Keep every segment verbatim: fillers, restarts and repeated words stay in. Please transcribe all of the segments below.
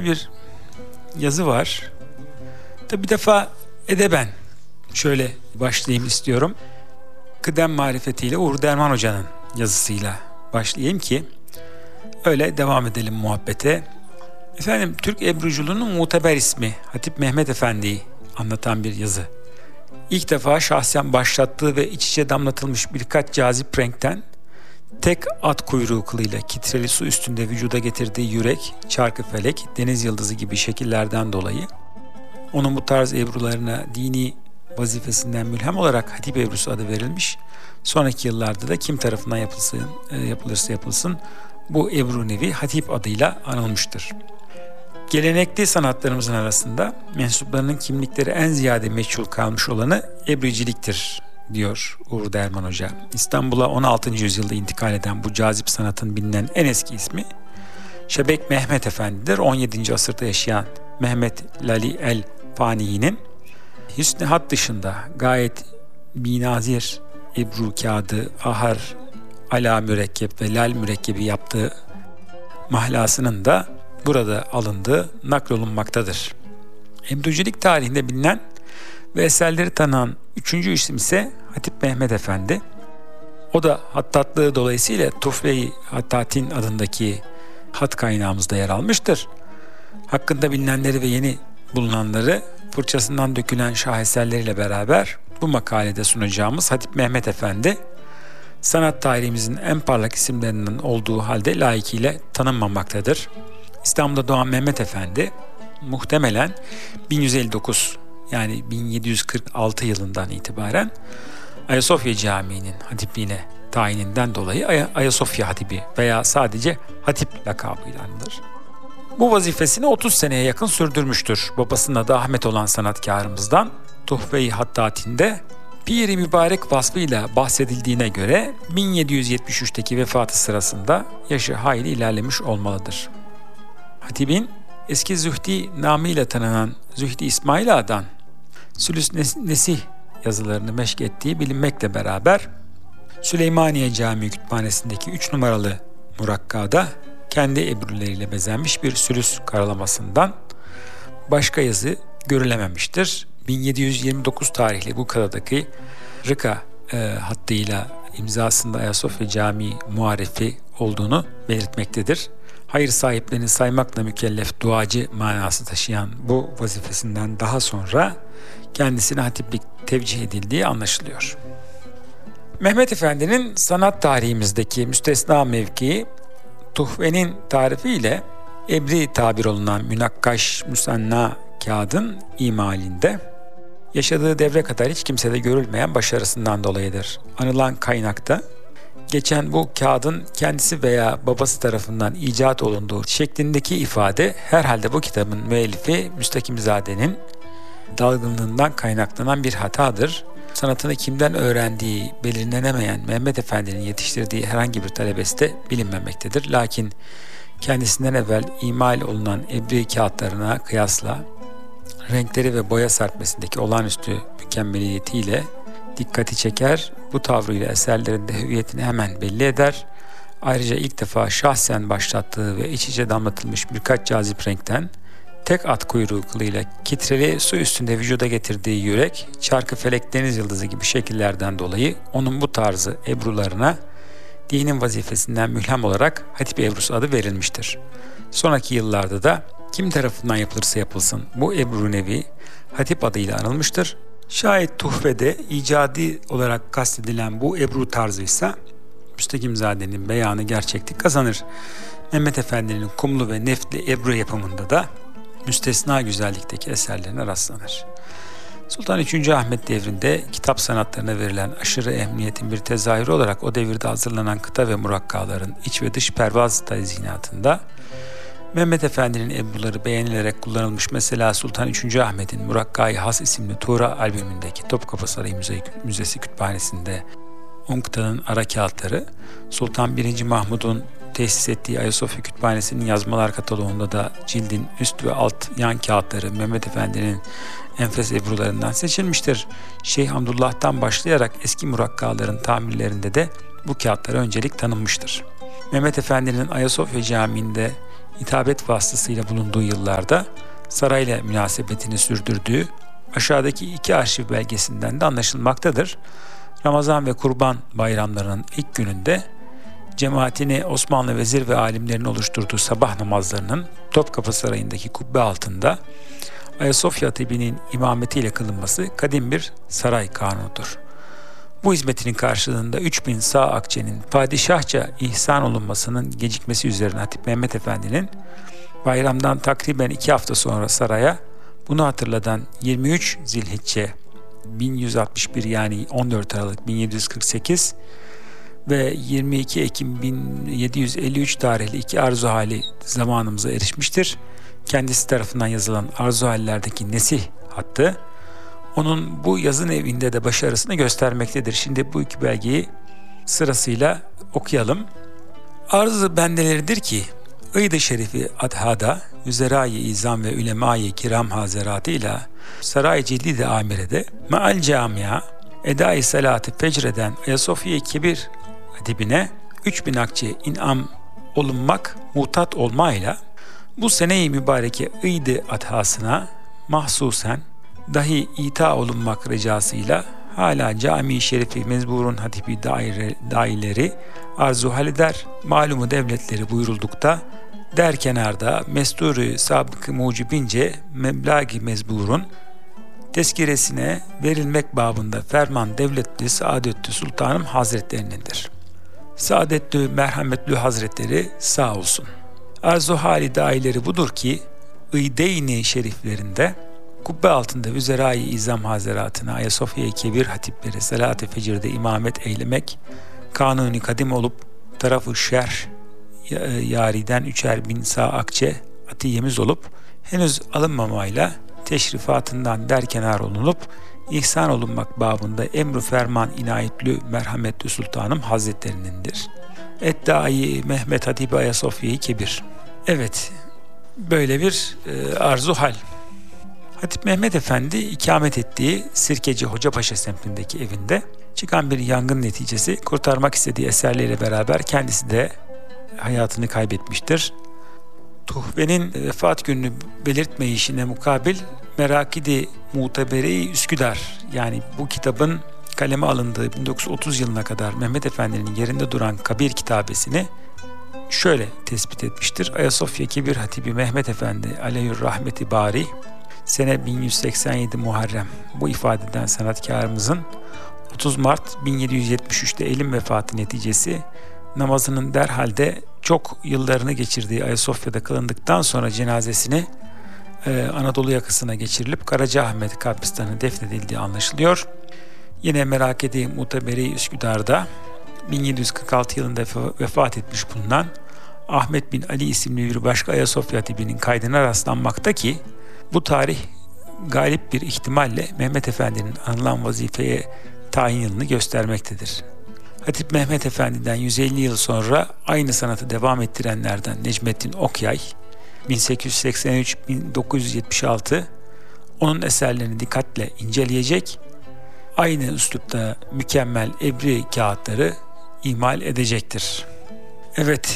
bir yazı var. Tabi bir defa edeben şöyle başlayayım istiyorum. Kıdem marifetiyle Uğur Derman Hoca'nın yazısıyla başlayayım ki öyle devam edelim muhabbete. Efendim, Türk Ebruculuğunun muteber ismi Hatip Mehmet Efendi'yi anlatan bir yazı. İlk defa şahsen başlattığı ve iç içe damlatılmış birkaç cazip renkten tek at kuyruğu kılıyla kitreli su üstünde vücuda getirdiği yürek, çarkı felek, deniz yıldızı gibi şekillerden dolayı onun bu tarz ebrularına dini vazifesinden mülhem olarak Hatip Ebrusu adı verilmiş. Sonraki yıllarda da kim tarafından yapılsın, yapılırsa yapılsın bu Ebru nevi Hatip adıyla anılmıştır. Gelenekli sanatlarımızın arasında mensuplarının kimlikleri en ziyade meçhul kalmış olanı ebriciliktir diyor Uğur Derman Hoca. İstanbul'a on altıncı yüzyılda intikal eden bu cazip sanatın bilinen en eski ismi Şebek Mehmet Efendi'dir. on yedinci asırda yaşayan Mehmet Lali el Fani'nin hüsnü hat dışında gayet binazir ebru kağıdı, ahar, ala mürekkep ve lal mürekkebi yaptığı mahlasının da burada alındığı naklolunmaktadır. Ebrucilik tarihinde bilinen ve eserleri tanınan üçüncü isim ise Hatip Mehmet Efendi. O da hattatlığı dolayısıyla Tuhfe-i Hattatin adındaki hat kaynağımızda yer almıştır. Hakkında bilinenleri ve yeni bulunanları fırçasından dökülen şaheserleriyle beraber bu makalede sunacağımız Hatip Mehmet Efendi, sanat tarihimizin en parlak isimlerinden olduğu halde layıkıyla tanınmamaktadır. İstanbul'da doğan Mehmet Efendi muhtemelen bin yüz elli dokuz yani bin yedi yüz kırk altı yılından itibaren Ayasofya Camii'nin hatipliğine tayininden dolayı Ay- Ayasofya Hatibi veya sadece Hatip lakabıyla anılır. Bu vazifesini otuz seneye yakın sürdürmüştür. Babasının adı Ahmet olan sanatkarımızdan Tuhfe-i Hattatin'de Pir-i Mübarek vasfıyla bahsedildiğine göre bin yedi yüz yetmiş üçteki vefatı sırasında yaşı hayli ilerlemiş olmalıdır. Hatib'in eski Zühdi namıyla tanınan Zühdi İsmail Ağa'dan Sülüs Nesih yazılarını meşk ettiği bilinmekle beraber Süleymaniye Camii Kütüphanesi'ndeki üç numaralı murakkada kendi ebrüleriyle bezenmiş bir sülüs karalamasından başka yazı görülememiştir. bin yedi yüz yirmi dokuz tarihli bu karadaki Rıka e, hattıyla imzasında Ayasofya Camii muharefi olduğunu belirtmektedir. Hayır sahiplerini saymakla mükellef duacı manası taşıyan bu vazifesinden daha sonra kendisine hatiplik tevcih edildiği anlaşılıyor. Mehmet Efendi'nin sanat tarihimizdeki müstesna mevkii Tuhve'nin tarifiyle ebri tabir olunan münakkaş müsenna kağıdın imalinde yaşadığı devre kadar hiç kimsede görülmeyen başarısından dolayıdır. Anılan kaynakta geçen bu kağıdın kendisi veya babası tarafından icat olunduğu şeklindeki ifade herhalde bu kitabın müellifi Müstakimzade'nin dalgınlığından kaynaklanan bir hatadır. Sanatını kimden öğrendiği belirlenemeyen Mehmet Efendi'nin yetiştirdiği herhangi bir talebesi de bilinmemektedir. Lakin kendisinden evvel imal olunan ebri kağıtlarına kıyasla renkleri ve boya serpmesindeki olağanüstü mükemmeliyetiyle dikkati çeker, bu tavrıyla eserlerinde hüviyetini hemen belli eder. Ayrıca ilk defa şahsen başlattığı ve iç içe damlatılmış birkaç cazip renkten tek at kuyruğu kılıyla kitreli su üstünde vücuda getirdiği yürek, çarkı felek, deniz yıldızı gibi şekillerden dolayı onun bu tarzı ebrularına dinin vazifesinden mülhem olarak Hatip Ebrusu adı verilmiştir. Sonraki yıllarda da kim tarafından yapılırsa yapılsın bu ebru nevi Hatip adıyla anılmıştır. Şayet Tuhfe'de icadi olarak kastedilen bu ebru tarzı ise Müstakimzade'nin beyanı gerçeklik kazanır. Mehmet Efendi'nin kumlu ve neftli ebru yapımında da müstesna güzellikteki eserlerine rastlanır. Sultan üçüncü Ahmet devrinde kitap sanatlarına verilen aşırı ehemmiyetin bir tezahürü olarak o devirde hazırlanan kıta ve murakkaların iç ve dış pervaz tezyinatında Mehmet Efendi'nin ebruları beğenilerek kullanılmış. Mesela Sultan üçüncü Ahmet'in Murakka-i Has isimli Tuğra albümündeki Topkapı Sarayı Müze- Müzesi Kütüphanesi'nde on kıtanın ara kağıtları, Sultan birinci Mahmud'un tesis ettiği Ayasofya Kütüphanesi'nin yazmalar kataloğunda da cildin üst ve alt yan kağıtları Mehmet Efendi'nin enfes ebrularından seçilmiştir. Şeyh Hamdullah'tan başlayarak eski murakkaların tamirlerinde de bu kağıtlara öncelik tanınmıştır. Mehmet Efendi'nin Ayasofya Camii'nde hitabet vasıtasıyla bulunduğu yıllarda sarayla münasebetini sürdürdüğü aşağıdaki iki arşiv belgesinden de anlaşılmaktadır. Ramazan ve Kurban bayramlarının ilk gününde cemaatini Osmanlı vezir ve alimlerin oluşturduğu sabah namazlarının Topkapı Sarayı'ndaki kubbe altında Ayasofya Hatibi'nin imametiyle kılınması kadim bir saray kanunudur. Bu hizmetinin karşılığında üç bin sağ akçenin padişahça ihsan olunmasının gecikmesi üzerine Hatip Mehmet Efendi'nin bayramdan takriben iki hafta sonra saraya bunu hatırladan yirmi üç Zilhicce bin yüz altmış bir yani on dört Aralık bin yedi yüz kırk sekiz ve yirmi iki Ekim bin yedi yüz elli üç tarihli iki arzu hali zamanımıza erişmiştir. Kendisi tarafından yazılan arzu hallerdeki nesih hattı onun bu yazın evinde de başarısını göstermektedir. Şimdi bu iki belgeyi sırasıyla okuyalım. Arz-ı bendeleridir ki Eid-i Şerifi Adha'da Üzerai İzam ve Ülema-i Kiram Hazeratıyla Saray-ı Celil-i Amire'de Meal Camia Eda-i Salat-ı Fecre'den Ayasofya-i Kebir Hatibine üç bin akçe inam olunmak mutat olmayla bu sene-i mübareke Eid-i Adhasına mahsusen dahi ita olunmak ricasıyla hala Cami-i Şerifi Mezburun Hatibi daire, daireleri arzu hal eder. Malumu devletleri buyuruldukta der kenarda Mestur-i Sabık-ı Mucibince Meblağ-ı Mezburun tezkiresine verilmek babında ferman devletli Saadetli Sultanım Hazretlerinindir. Saadetli Merhametli Hazretleri sağ olsun. Arzu hali daireleri budur ki İdeyn-i şeriflerinde kubbe altında Üzerai İzam Hazeratına Ayasofya-i Kebir hatipleri Salat-ı Fecir'de imamet eylemek kanuni kadim olup tarafı şerh yariden üçer bin sağ akçe atiyemiz olup henüz alınmamayla teşrifatından derkenar olunup ihsan olunmak babında emru ferman inayetlü merhametli sultanım hazretlerinindir. Eddai Mehmet Hatip Ayasofya-i Kebir. Evet, böyle bir e, arzu hal. Hatip Mehmet Efendi ikamet ettiği Sirkeci Hocapaşa semtindeki evinde çıkan bir yangın neticesi kurtarmak istediği eserleriyle beraber kendisi de hayatını kaybetmiştir. Tuhve'nin vefat gününü belirtmeyişine mukabil Merakidi Mutabere-i Üsküdar yani bu kitabın kaleme alındığı bin dokuz yüz otuz yılına kadar Mehmet Efendi'nin yerinde duran kabir kitabesini şöyle tespit etmiştir. Ayasofya Kebir Hatibi Mehmet Efendi Aleyhür Rahmeti Bari sene bin yüz seksen yedi Muharrem bu ifadeden sanatkarımızın otuz Mart bin yedi yüz yetmiş üçte elim vefatı neticesi namazının derhalde çok yıllarını geçirdiği Ayasofya'da kılındıktan sonra cenazesini e, Anadolu yakasına geçirilip Karacaahmet kabristanına defnedildiği anlaşılıyor. Yine Merakedi Mutabere-i Üsküdar'da bin yedi yüz kırk altı yılında vefat etmiş bulunan Ahmet bin Ali isimli bir başka Ayasofya hatibinin kaydına rastlanmakta ki bu tarih galip bir ihtimalle Mehmet Efendi'nin anılan vazifeye tayin yılını göstermektedir. Hatip Mehmet Efendi'den yüz elli yıl sonra aynı sanatı devam ettirenlerden Necmettin Okyay bin sekiz yüz seksen üç - bin dokuz yüz yetmiş altı onun eserlerini dikkatle inceleyecek, aynı üslupta mükemmel ebri kağıtları imal edecektir. Evet,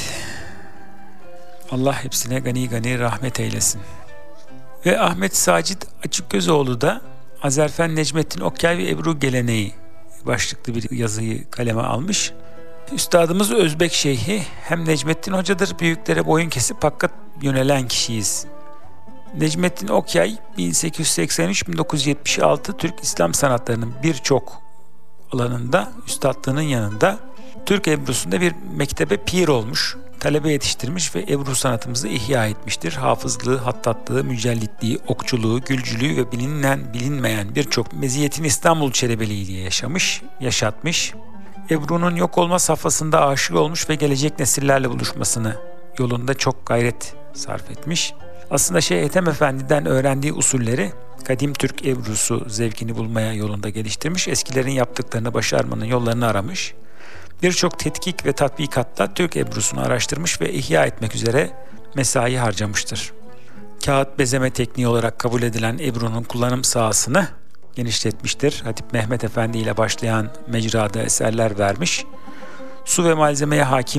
Allah hepsine gani gani rahmet eylesin. Ve Ahmet Sacit Açıkgözoğlu da Azerfen Necmettin Okyay ve Ebru Geleneği başlıklı bir yazıyı kaleme almış. Üstadımız Özbek Şeyhi hem Necmettin Hoca'dır, büyüklere boyun kesip hakka yönelen kişiyiz. Necmettin Okyay bin sekiz yüz seksen üç - bin dokuz yüz yetmiş altı Türk İslam sanatlarının birçok alanında üstadlığının yanında Türk Ebru'sunda bir mektebe pir olmuş, talebe yetiştirmiş ve Ebru sanatımızı ihya etmiştir. Hafızlığı, hattatlığı, mücellitliği, okçuluğu, gülcülüğü ve bilinen bilinmeyen birçok meziyetini İstanbul Çelebiliğiyle yaşamış, yaşatmış. Ebru'nun yok olma safhasında aşık olmuş ve gelecek nesillerle buluşmasını yolunda çok gayret sarf etmiş. Aslında Şeyh Ethem Efendi'den öğrendiği usulleri kadim Türk Ebru'su zevkini bulmaya yolunda geliştirmiş, eskilerin yaptıklarını başarmanın yollarını aramış. Birçok tetkik ve tatbikatla Türk Ebru'sunu araştırmış ve ihya etmek üzere mesai harcamıştır. Kağıt bezeme tekniği olarak kabul edilen Ebru'nun kullanım sahasını genişletmiştir. Hatip Mehmet Efendi ile başlayan mecrada eserler vermiş. Su ve malzemeye hakim,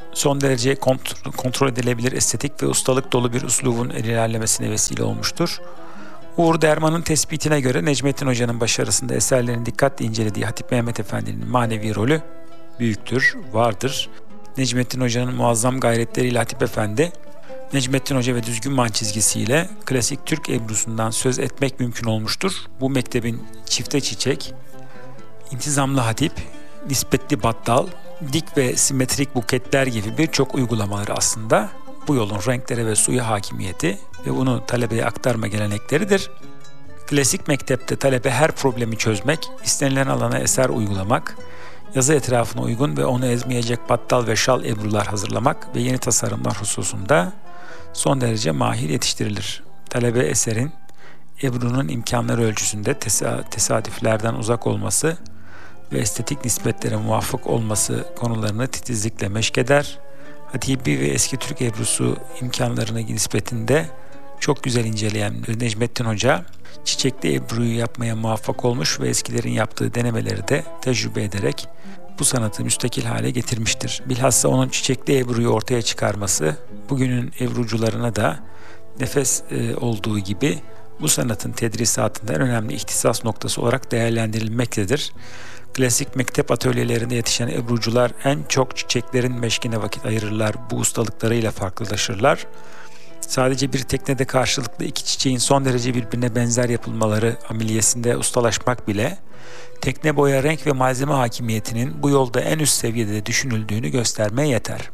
son derece kont- kontrol edilebilir, estetik ve ustalık dolu bir üslubun ilerlemesine vesile olmuştur. Uğur Derman'ın tespitine göre Necmettin Hoca'nın başarısında eserlerini dikkatle incelediği Hatip Mehmet Efendi'nin manevi rolü büyüktür, vardır. Necmettin Hoca'nın muazzam gayretleriyle Hatip Efendi, Necmettin Hoca ve düzgün man çizgisiyle klasik Türk ebrusundan söz etmek mümkün olmuştur. Bu mektebin çifte çiçek, intizamlı hatip, nispetli battal, dik ve simetrik buketler gibi birçok uygulamaları aslında bu yolun renklere ve suya hakimiyeti ve bunu talebeye aktarma gelenekleridir. Klasik mektepte talebe her problemi çözmek, istenilen alana eser uygulamak, yazı etrafına uygun ve onu ezmeyecek battal ve şal ebrular hazırlamak ve yeni tasarımlar hususunda son derece mahir yetiştirilir. Talebe eserin ebrunun imkanları ölçüsünde tesa- tesadüflerden uzak olması ve estetik nispetlere muvaffak olması konularını titizlikle meşkeder. Hatibi ve eski Türk ebrusu imkanlarına nispetinde çok güzel inceleyen Necmettin Hoca, çiçekli ebruyu yapmaya muvaffak olmuş ve eskilerin yaptığı denemeleri de tecrübe ederek bu sanatı müstakil hale getirmiştir. Bilhassa onun çiçekli ebruyu ortaya çıkarması, bugünün ebrucularına da nefes e, olduğu gibi bu sanatın tedrisatında en önemli ihtisas noktası olarak değerlendirilmektedir. Klasik mektep atölyelerinde yetişen ebrucular en çok çiçeklerin meşkine vakit ayırırlar, bu ustalıklarıyla farklılaşırlar. Sadece bir teknede karşılıklı iki çiçeğin son derece birbirine benzer yapılmaları ameliyesinde ustalaşmak bile, tekne boya, renk ve malzeme hakimiyetinin bu yolda en üst seviyede düşünüldüğünü göstermeye yeter.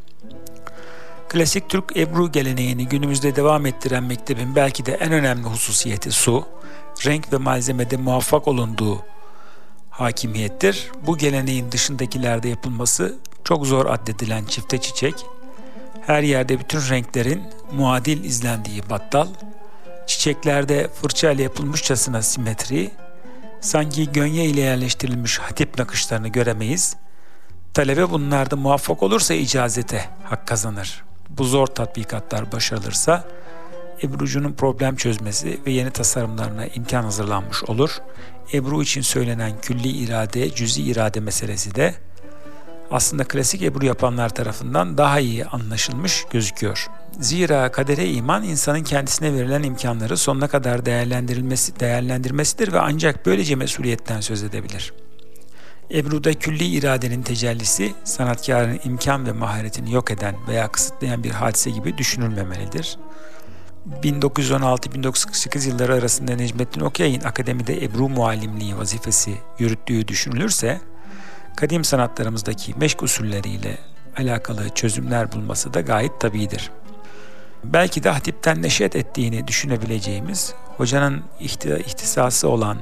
Klasik Türk ebru geleneğini günümüzde devam ettiren mektebin belki de en önemli hususiyeti su, renk ve malzemede muvaffak olunduğu hakimiyettir. Bu geleneğin dışındakilerde yapılması çok zor addedilen çifte çiçek, her yerde bütün renklerin muadil izlendiği battal, çiçeklerde fırça ile yapılmışçasına simetri, sanki gönye ile yerleştirilmiş hatip nakışlarını göremeyiz. Talebe bunlarda muvaffak olursa icazete hak kazanır. Bu zor tatbikatlar başarılırsa ebrucunun problem çözmesi ve yeni tasarımlarına imkan hazırlanmış olur. Ebru için söylenen külli irade, cüzi irade meselesi de aslında klasik ebru yapanlar tarafından daha iyi anlaşılmış gözüküyor. Zira kadere iman insanın kendisine verilen imkanları sonuna kadar değerlendirilmesi, değerlendirmesidir ve ancak böylece mesuliyetten söz edebilir. Ebru'da külli iradenin tecellisi, sanatkarın imkan ve maharetini yok eden veya kısıtlayan bir hadise gibi düşünülmemelidir. bin dokuz yüz on altı bin dokuz yüz kırk sekiz yılları arasında Necmettin Okyay'ın akademide ebru muallimliği vazifesi yürüttüğü düşünülürse, kadim sanatlarımızdaki meşk usulleriyle alakalı çözümler bulması da gayet tabiidir. Belki de hatipten neşet ettiğini düşünebileceğimiz, hocanın ihtisası olan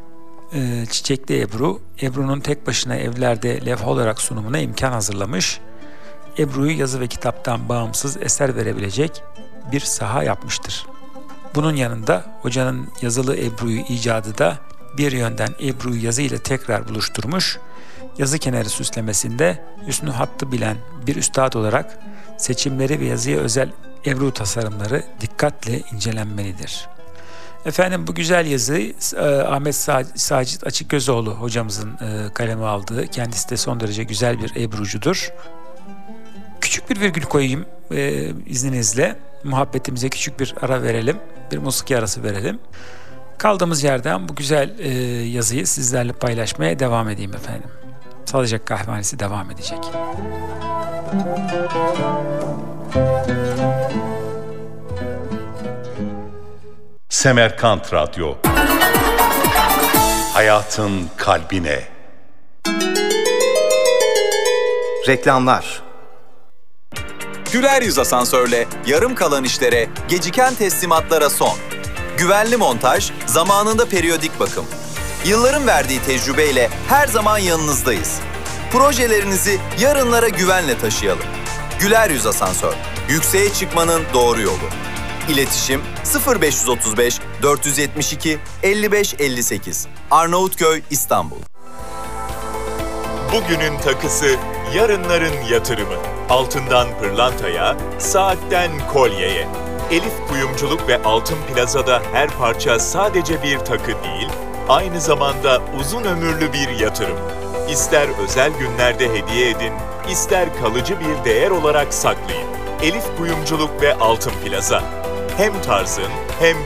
e, çiçekli ebru, ebrunun tek başına evlerde levha olarak sunumuna imkan hazırlamış, ebruyu yazı ve kitaptan bağımsız eser verebilecek bir saha yapmıştır. Bunun yanında hocanın yazılı ebruyu icadı da bir yönden ebruyu yazı ile tekrar buluşturmuş, yazı kenarı süslemesinde hüsnü hattı bilen bir üstad olarak seçimleri ve yazıya özel ebru tasarımları dikkatle incelenmelidir. Efendim bu güzel yazıyı Ahmet Sacit Açıkgözoğlu hocamızın kaleme aldığı, kendisi de son derece güzel bir ebrucudur. Küçük bir virgül koyayım e, izninizle. Muhabbetimize küçük bir ara verelim. Bir musiki arası verelim. Kaldığımız yerden bu güzel e, yazıyı sizlerle paylaşmaya devam edeyim efendim. Salıcak Kahvehanesi devam edecek. Semerkant Radyo. Hayatın kalbine. Reklamlar. Güler Yüz Asansör'le yarım kalan işlere, geciken teslimatlara son. Güvenli montaj, zamanında periyodik bakım. Yılların verdiği tecrübeyle her zaman yanınızdayız. Projelerinizi yarınlara güvenle taşıyalım. Güler Yüz Asansör, yükseğe çıkmanın doğru yolu. İletişim sıfır beş otuz beş dört yetmiş iki elli beş elli sekiz Arnavutköy, İstanbul. Bugünün takısı, yarınların yatırımı. Altından pırlantaya, saatten kolyeye. Elif Kuyumculuk ve Altın Plaza'da her parça sadece bir takı değil, aynı zamanda uzun ömürlü bir yatırım. İster özel günlerde hediye edin, ister kalıcı bir değer olarak saklayın. Elif Kuyumculuk ve Altın Plaza. Hem tarzın hem